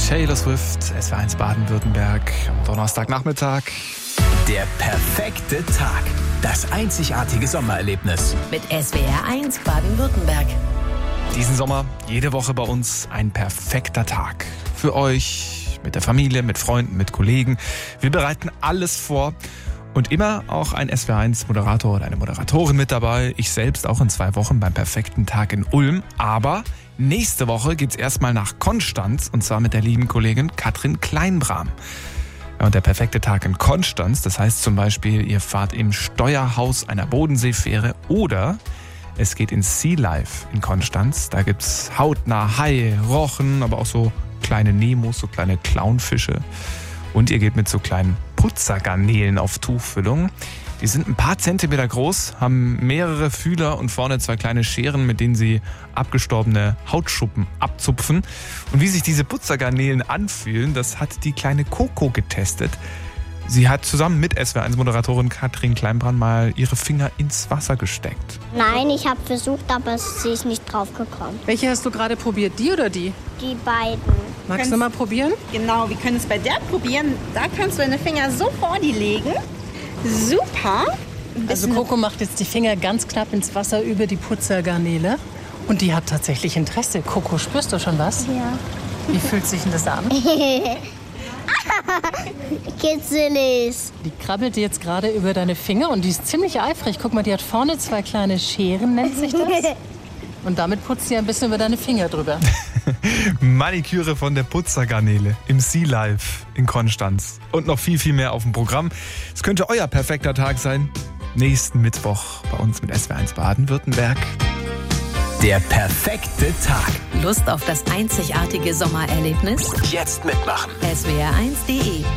Taylor Swift, SWR1 Baden-Württemberg am Donnerstagnachmittag. Der perfekte Tag. Das einzigartige Sommererlebnis. Mit SWR1 Baden-Württemberg. Diesen Sommer jede Woche bei uns ein perfekter Tag. Für euch, mit der Familie, mit Freunden, mit Kollegen. Wir bereiten alles vor. Und immer auch ein SWR1-Moderator oder eine Moderatorin mit dabei. Ich selbst auch in 2 Wochen beim perfekten Tag in Ulm. Aber nächste Woche geht's erstmal nach Konstanz und zwar mit der lieben Kollegin Katrin Kleinbram. Ja, und der perfekte Tag in Konstanz, das heißt zum Beispiel, ihr fahrt im Steuerhaus einer Bodenseefähre oder es geht ins Sea Life in Konstanz. Da gibt's hautnah Haie, Rochen, aber auch so kleine Nemos, so kleine Clownfische. Und ihr geht mit so kleinen Putzergarnelen auf Tuchfüllung. Die sind ein paar Zentimeter groß, haben mehrere Fühler und vorne 2 kleine Scheren, mit denen sie abgestorbene Hautschuppen abzupfen. Und wie sich diese Putzergarnelen anfühlen, das hat die kleine Coco getestet. Sie hat zusammen mit SWR1-Moderatorin Katrin Kleinbram mal ihre Finger ins Wasser gesteckt. Nein, ich habe versucht, aber sie ist nicht drauf gekommen. Welche hast du gerade probiert, die oder die? Die beiden. Magst du mal probieren? Genau, wir können es bei der probieren. Da kannst du deine Finger so vor die legen. Super. Also Coco macht jetzt die Finger ganz knapp ins Wasser über die Putzergarnele. Und die hat tatsächlich Interesse. Coco, spürst du schon was? Ja. Wie fühlt sich denn das an? Kitzelig. Die krabbelt jetzt gerade über deine Finger und die ist ziemlich eifrig. Guck mal, die hat vorne 2 kleine Scheren, nennt sich das. Und damit putzt sie ein bisschen über deine Finger drüber. Maniküre von der Putzergarnele im Sea Life in Konstanz. Und noch viel, viel mehr auf dem Programm. Es könnte euer perfekter Tag sein. Nächsten Mittwoch bei uns mit SWR1 Baden-Württemberg. Der perfekte Tag. Lust auf das einzigartige Sommererlebnis? Jetzt mitmachen. SWR1.de